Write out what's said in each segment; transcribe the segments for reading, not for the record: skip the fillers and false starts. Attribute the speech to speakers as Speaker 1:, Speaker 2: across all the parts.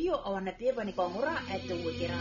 Speaker 1: studio awanapeba ni kongura at the Wikira.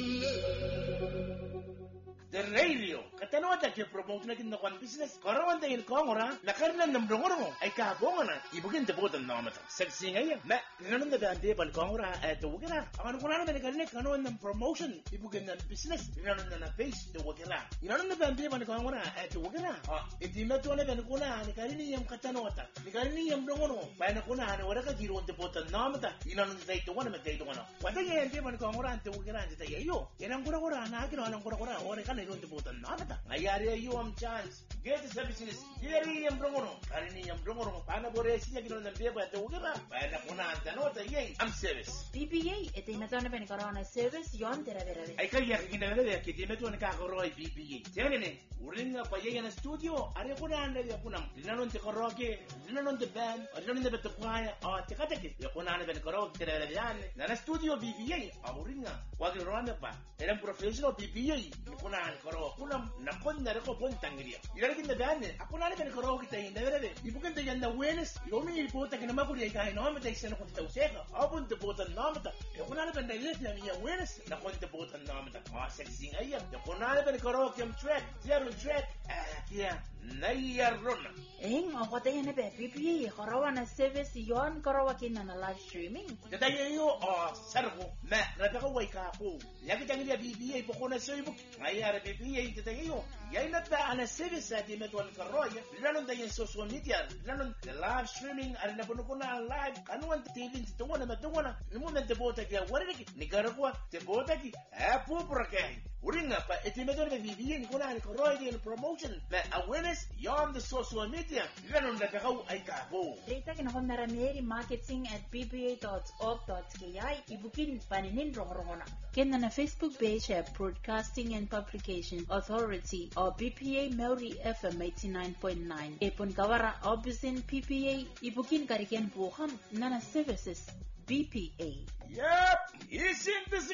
Speaker 2: The radio katano ta ke promote na kin na kon business karawan ta il kongora la karna nam dongoro ay ka bongana ibugin te botan na mata sexy ngay na nanon da ande bal kongora at the Wikira aman ko na na karne kanon nam promotion ibugin na business nanon na face the Wikira nanon da ande bal kongora at the Wikira iti meto na ben ko na ni karini yam katano ta ni karini yam dongoro ba na ko na wala ka giro te botan na mata nanon da ito wana mata ito wana wanda ye ande bal kongora at the Wikira ta yayo yanang gura na kino anang gura ore kan don't put on nada. Ayari you am chance. Get the services. Here yam brongono. Karini yam brongono. Pana bore siya kino na beba at Wikira. Pana kuna antanota yay. Am service.
Speaker 1: PPA ito imetona pa ni corona service yon tera.
Speaker 2: Ay kaya kinadala kiti meto na kakoroy PPA. Tiyan ni. Uring pa yay na studio. Ari kuna anda ya kuna. Linanon te karaoke. Linanon te band. Linanon te betukwaya. Tikateki. Ya kuna anda ni karaoke tera yan. Na studio PPA. Uringa. Wagi rona pa. Eran professional PPA. Kuna karo kunam nakon na ko pon tangriya ilalagin na daan ako na rin karo kita hindi na ibukan tayo na awareness yomi iputa ka na makuri ka no mata isa na kunta useka abun te botan na mata ako na rin na yung awareness na kunta botan na mata sexy ayam ako na rin karo kim track zero track kaya nayarron
Speaker 1: ako tayo na ba PPA karawa na service yon karawa kina na live streaming
Speaker 2: tayo yo sarko na nataka ka po lagi tayo niya PPA po ko na Facebook ayar PPA tatayo yay nata ana service sa dimetwal karoya lanon tayo social media lanon live streaming ari na puno ko na live ano ang titilin tungo na matungo na mo na debota kaya wala ni garagwa debota ki apo prakay uringa pa etimetwal na PPA ko na karoya din promotion na awareness yon the social media lanon na kakaw ay kabo
Speaker 1: data kinakon narameri marketing at ppa.org.ki ibukin paninin rongrongona kena na Facebook page at Broadcasting and Publication Authority or PPA Maori FM 89.9. Epon kawara obusin PPA ibukin kariken buham nana services BPA.
Speaker 2: Yep, isin the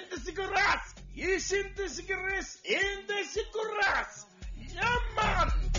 Speaker 2: siguras. Yaman.